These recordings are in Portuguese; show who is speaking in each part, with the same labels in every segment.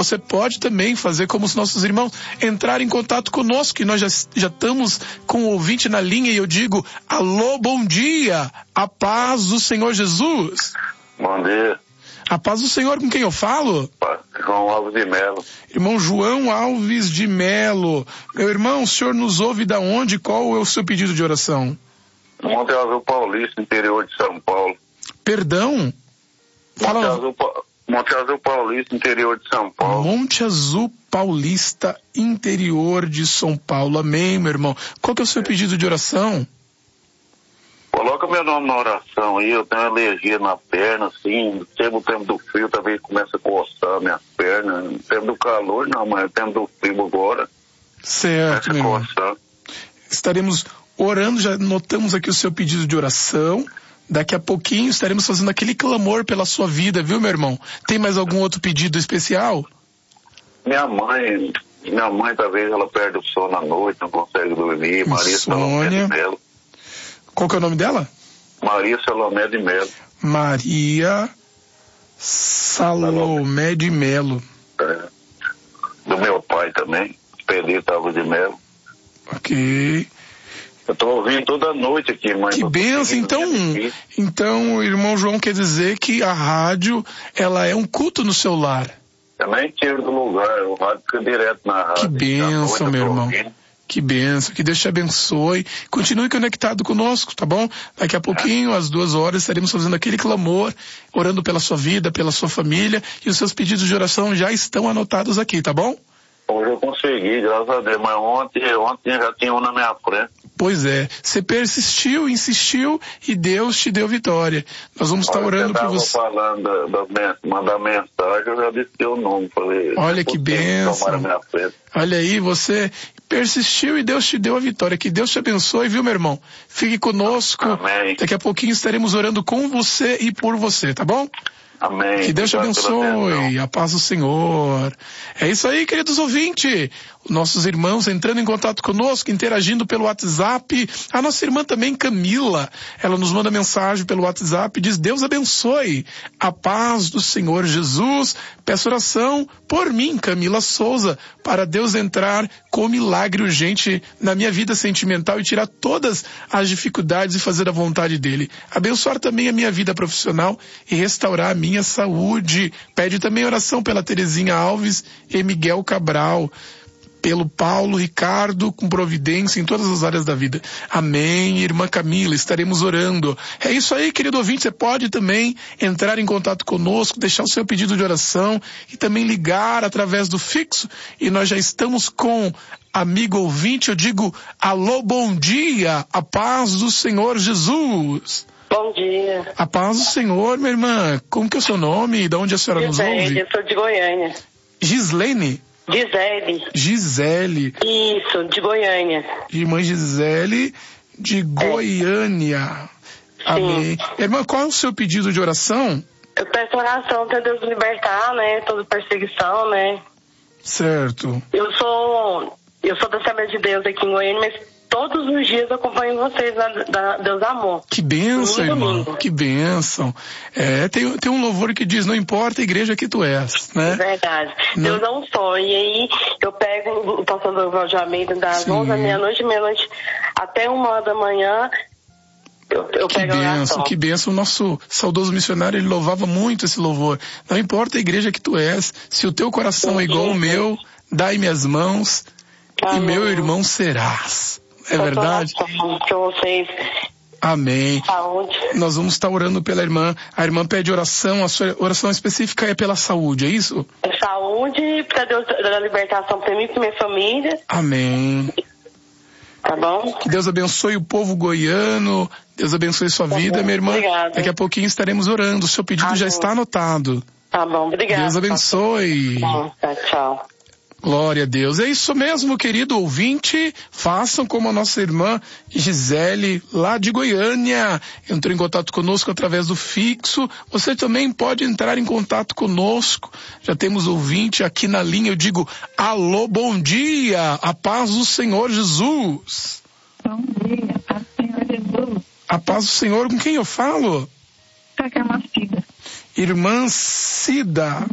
Speaker 1: você pode também fazer como os nossos irmãos, entrar em contato conosco, e nós já estamos com o ouvinte na linha, e eu digo, alô, bom dia, a paz do Senhor Jesus.
Speaker 2: Bom dia.
Speaker 1: A paz do Senhor, com quem eu falo?
Speaker 2: João Alves de Melo.
Speaker 1: Irmão João Alves de Melo. Meu irmão, o senhor nos ouve da onde? Qual é o seu pedido de oração?
Speaker 2: Monte Azul Paulista, interior de São Paulo.
Speaker 1: Perdão?
Speaker 2: Monte Azul Paulista, interior de São Paulo.
Speaker 1: Monte Azul Paulista, interior de São Paulo. Amém, meu irmão. Qual que é o seu pedido de oração?
Speaker 2: Coloca meu nome na oração aí, eu tenho alergia na perna, assim, chega o tempo do frio, também começa a coçar minhas pernas. No tempo do calor não, mas no tempo do frio agora.
Speaker 1: Certo, meu irmão. Estaremos orando, já notamos aqui o seu pedido de oração. Daqui a pouquinho estaremos fazendo aquele clamor pela sua vida, viu, meu irmão? Tem mais algum outro pedido especial?
Speaker 2: Minha mãe talvez ela perde o sono à noite, não consegue dormir. Maria Salomé de Melo.
Speaker 1: Qual que é o nome dela?
Speaker 2: Maria Salomé de Melo.
Speaker 1: Maria Salomé de Melo.
Speaker 2: É. Do meu pai também, Pedrito Alves de Melo.
Speaker 1: Ok.
Speaker 2: Eu tô ouvindo toda noite aqui, mãe.
Speaker 1: Que benção, então o irmão João quer dizer que a rádio, ela é um culto no seu lar.
Speaker 2: Eu nem tiro do lugar, o rádio fica direto na rádio.
Speaker 1: Que benção, meu irmão. Que benção, que Deus te abençoe. Continue conectado conosco, tá bom? Daqui a pouquinho, às 2h, estaremos fazendo aquele clamor, orando pela sua vida, pela sua família, e os seus pedidos de oração já estão anotados aqui, tá bom?
Speaker 2: Hoje eu consegui, graças a Deus, mas ontem já tinha um na minha frente.
Speaker 1: Pois é, você persistiu, insistiu e Deus te deu vitória. Nós vamos estar orando por você.
Speaker 2: Falando mandar mensagem, eu já disse teu nome. Falei,
Speaker 1: olha que bênção. Olha aí, você persistiu e Deus te deu a vitória. Que Deus te abençoe, viu, meu irmão? Fique conosco.
Speaker 2: Amém.
Speaker 1: Daqui a pouquinho estaremos orando com você e por você, tá bom?
Speaker 2: Amém.
Speaker 1: Que Deus te abençoe, a paz do Senhor. É isso aí, queridos ouvintes. Nossos irmãos entrando em contato conosco, interagindo pelo WhatsApp. A nossa irmã também, Camila, ela nos manda mensagem pelo WhatsApp, diz: Deus abençoe, a paz do Senhor Jesus. Peço oração por mim, Camila Souza, para Deus entrar com milagre urgente na minha vida sentimental e tirar todas as dificuldades e fazer a vontade dele. Abençoar também a minha vida profissional e restaurar a minha saúde. Pede também oração pela Terezinha Alves e Miguel Cabral, pelo Paulo Ricardo, com providência em todas as áreas da vida. Amém, irmã Camila, estaremos orando. É isso aí, querido ouvinte, você pode também entrar em contato conosco, deixar o seu pedido de oração e também ligar através do fixo, e nós já estamos com amigo ouvinte, eu digo, alô, bom dia, a paz do Senhor Jesus.
Speaker 3: Bom dia.
Speaker 1: A paz do Senhor, minha irmã, como que é o seu nome e de onde a senhora nos ouve?
Speaker 3: Eu sou de Goiânia.
Speaker 1: Gislene? Gisele.
Speaker 3: Isso, de Goiânia.
Speaker 1: Irmã Gisele, de Goiânia. Amém. Irmã, qual é o seu pedido de oração?
Speaker 3: Eu peço oração para Deus libertar, né? Toda perseguição, né?
Speaker 1: Certo.
Speaker 3: Eu sou da Assembleia de Deus aqui em Goiânia, mas todos os dias eu acompanho vocês na Deus Amor.
Speaker 1: Que bênção, irmã. Que bênção. Tem um louvor que diz: não importa a igreja que tu és, né?
Speaker 3: Verdade. Deus é um só. E aí eu pego o pastor Doval de Almeida das 11 da meia-noite até 1h da manhã. Eu pego a oração.
Speaker 1: Que bênção. O nosso saudoso missionário, ele louvava muito esse louvor. Não importa a igreja que tu és, se o teu coração é igual ao meu, dai-me as mãos, e meu irmão serás. É verdade?
Speaker 3: Que vocês.
Speaker 1: Amém.
Speaker 3: Saúde.
Speaker 1: Nós vamos estar orando pela irmã. A irmã pede oração, a sua oração específica é pela saúde, é isso?
Speaker 3: É saúde, para Deus dar libertação para mim e para minha família.
Speaker 1: Amém.
Speaker 3: Tá bom?
Speaker 1: Que Deus abençoe o povo goiano, Deus abençoe sua vida, minha irmã.
Speaker 3: Obrigada.
Speaker 1: Daqui a pouquinho estaremos orando, o seu pedido já está anotado.
Speaker 3: Tá bom, obrigada.
Speaker 1: Deus abençoe.
Speaker 3: Tchau.
Speaker 1: Glória a Deus. É isso mesmo, querido ouvinte. Façam como a nossa irmã Gisele, lá de Goiânia. Entrou em contato conosco através do fixo. Você também pode entrar em contato conosco. Já temos ouvinte aqui na linha. Eu digo, alô, bom dia. A paz do Senhor Jesus.
Speaker 4: Bom dia, a paz do Senhor Jesus.
Speaker 1: A paz do Senhor, com quem eu falo?
Speaker 4: Aqui é uma Cida.
Speaker 1: Irmã Cida.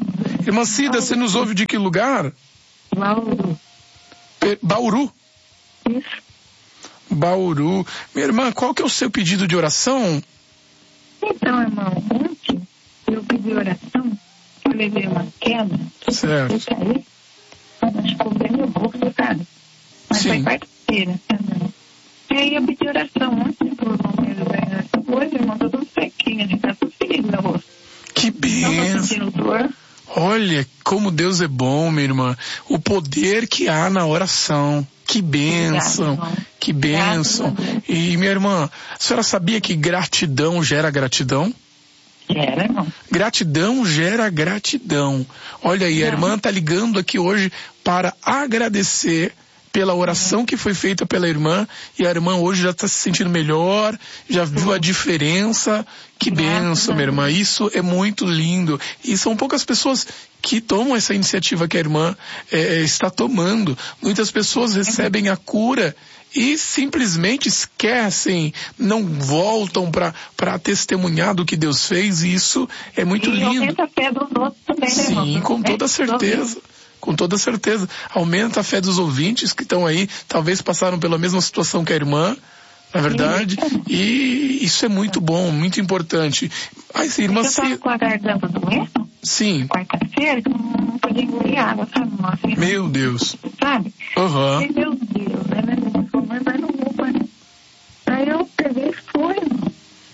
Speaker 1: Irmã Cida, você nos ouve de que lugar?
Speaker 4: Bauru.
Speaker 1: Bauru?
Speaker 4: Isso.
Speaker 1: Bauru. Minha irmã, qual que é o seu pedido de oração?
Speaker 4: Então, irmão, ontem eu pedi oração, eu levei uma queda.
Speaker 1: Certo.
Speaker 4: Eu caí, mas cobrei meu bolso, sabe? Mas
Speaker 1: Sim.
Speaker 4: foi quarta-feira, sabe? E aí eu pedi oração ontem pro irmão me ajudar. Hoje, irmão, tô tudo sequinho, assim, tá tudo ferido meu rosto.
Speaker 1: Que
Speaker 4: Não tô
Speaker 1: benção.
Speaker 4: sentindo dor.
Speaker 1: Olha como Deus é bom, minha irmã. O poder que há na oração. Que bênção.
Speaker 4: Obrigada, irmão.
Speaker 1: Que bênção. E, minha irmã, a senhora sabia que gratidão gera gratidão?
Speaker 4: Gera, irmão.
Speaker 1: Gratidão gera gratidão. Olha aí, a irmã tá ligando aqui hoje para agradecer pela oração que foi feita pela irmã, e a irmã hoje já está se sentindo melhor, já viu a diferença. Que bênção, minha irmã, isso é muito lindo, e são poucas pessoas que tomam essa iniciativa que a irmã está tomando. Muitas pessoas recebem a cura e simplesmente esquecem, não voltam para testemunhar do que Deus fez, e isso é muito lindo.
Speaker 4: E aumenta a fé dos outros também, né, irmão?
Speaker 1: Sim, com toda certeza. Com toda certeza. Aumenta a fé dos ouvintes que estão aí, talvez passaram pela mesma situação que a irmã, na verdade, e isso é muito bom, muito importante. Mas, irmã,
Speaker 4: eu tava com a garganta doendo.
Speaker 1: Sim.
Speaker 4: Quarta-feira, eu não podia engolir água, sabe? Nossa,
Speaker 1: Meu Deus.
Speaker 4: Sabe?
Speaker 1: Aham.
Speaker 4: E, meu Deus, né? Mas vai no roupa, né? Aí eu peguei e fui, irmão.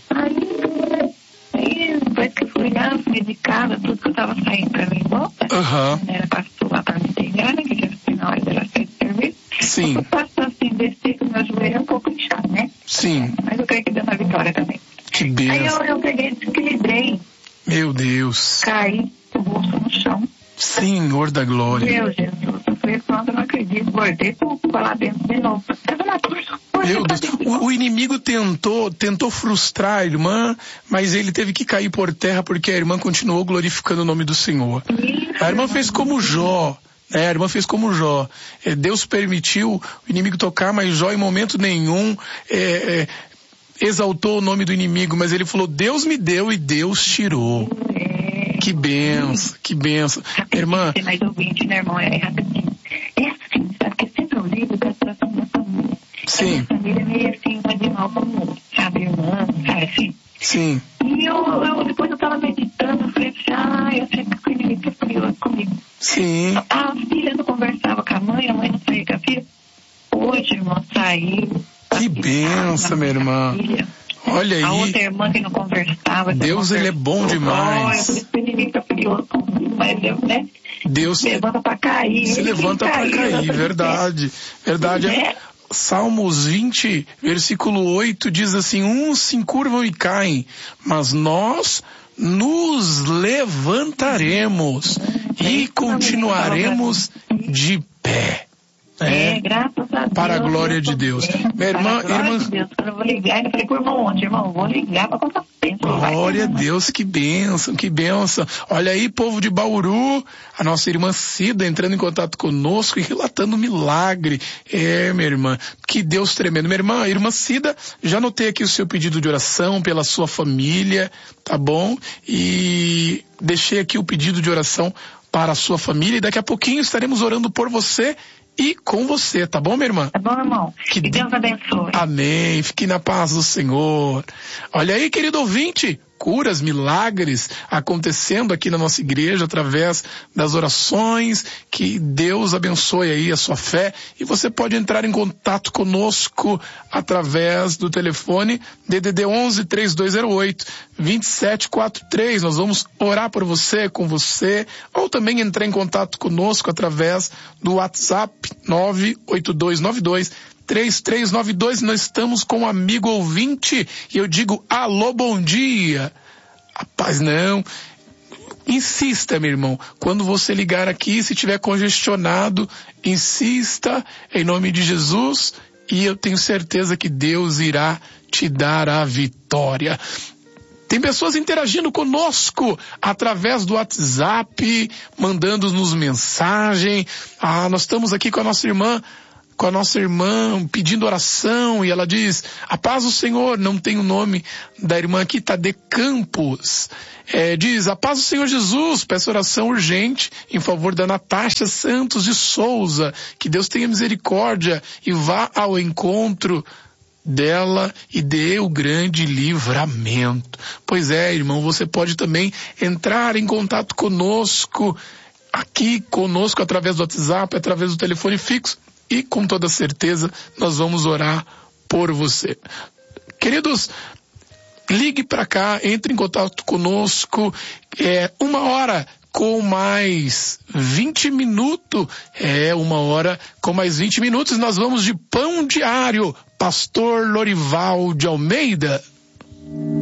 Speaker 4: Aí, depois que eu fui lá, medicada, tudo que eu tava saindo pra mim em volta.
Speaker 1: Aham.
Speaker 4: Ela passou lá pra me pegar, né? Que já foi na hora dela sair do serviço.
Speaker 1: Sim.
Speaker 4: Eu passo assim, desci com o meu joelho um pouco inchado, né?
Speaker 1: Sim.
Speaker 4: Mas eu creio que deu uma vitória também.
Speaker 1: Que
Speaker 4: Aí
Speaker 1: bênção.
Speaker 4: eu peguei e desequilibrei,
Speaker 1: Meu Deus.
Speaker 4: caí com o rosto no chão.
Speaker 1: Senhor da glória.
Speaker 4: Meu Jesus, eu falei, pronto, eu não acredito, bordei com lá dentro de novo. Tava na torre.
Speaker 1: Meu Deus, o inimigo tentou frustrar a irmã, mas ele teve que cair por terra porque a irmã continuou glorificando o nome do Senhor. A irmã fez como Jó. A irmã fez como Jó. Deus permitiu o inimigo tocar, mas Jó em momento nenhum exaltou o nome do inimigo, mas ele falou, Deus me deu e Deus tirou. Que benção, que benção. Irmã.
Speaker 4: Ser mais ouvinte, né, irmão? É rapidinho. É assim, sabe? Que sempre eu ligo da situação da família.
Speaker 1: Sim.
Speaker 4: A minha família é meio assim, uma de mal como outro, sabe? Irmã, sabe assim?
Speaker 1: Sim.
Speaker 4: E depois eu tava meditando, eu falei assim, eu sei que o inimigo é curioso comigo.
Speaker 1: Sim.
Speaker 4: A filha não conversava com a mãe não saía com a filha. Hoje, irmão, saiu.
Speaker 1: Que benção, minha irmã. Olha aí.
Speaker 4: A outra irmã que não conversava.
Speaker 1: Deus, ele é bom demais.
Speaker 4: Olha, por isso que o inimigo tá curioso comigo, mas Deus, né?
Speaker 1: Deus
Speaker 4: se levanta pra cair.
Speaker 1: Se levanta pra cair, verdade. Verdade.
Speaker 4: É.
Speaker 1: Salmos 20, versículo 8 diz assim, uns se encurvam e caem, mas nós nos levantaremos e continuaremos de pé.
Speaker 4: Graças a Deus.
Speaker 1: Para a glória de Deus. Minha irmã,
Speaker 4: De Deus. Eu vou ligar, eu falei pro irmão ontem, irmão, vou ligar pra contar tempo.
Speaker 1: Glória a Deus, que bênção, que bênção. Olha aí, povo de Bauru, a nossa irmã Cida entrando em contato conosco e relatando um milagre. Minha irmã, que Deus tremendo. Minha irmã Cida, já anotei aqui o seu pedido de oração pela sua família, tá bom? E deixei aqui o pedido de oração para a sua família e daqui a pouquinho estaremos orando por você e com você, tá bom, minha irmã?
Speaker 4: Tá bom, irmão. Que Deus abençoe.
Speaker 1: Amém. Fique na paz do Senhor. Olha aí, querido ouvinte, curas, milagres acontecendo aqui na nossa igreja através das orações. Que Deus abençoe aí a sua fé. E você pode entrar em contato conosco através do telefone DDD 11 3208 2743. Nós vamos orar por você, com você, ou também entrar em contato conosco através do WhatsApp 98292 3392, nós estamos com um amigo ouvinte e eu digo, alô, bom dia. Rapaz, não. Insista, meu irmão. Quando você ligar aqui, se tiver congestionado, insista em nome de Jesus e eu tenho certeza que Deus irá te dar a vitória. Tem pessoas interagindo conosco através do WhatsApp, mandando-nos mensagem. Nós estamos aqui com a nossa irmã com a nossa irmã pedindo oração, e ela diz: a paz do Senhor. Não tem o nome da irmã aqui, Tade Campos. Diz: a paz do Senhor Jesus. Peço oração urgente em favor da Natasha Santos de Souza. Que Deus tenha misericórdia e vá ao encontro dela e dê o grande livramento. Pois é, irmão, você pode também entrar em contato conosco, aqui conosco através do WhatsApp, através do telefone fixo, e com toda certeza nós vamos orar por você. Queridos, ligue para cá, entre em contato conosco. 1h com mais 20 minutos. 1h com mais 20 minutos. Nós vamos de Pão Diário. Pastor Lorival de Almeida.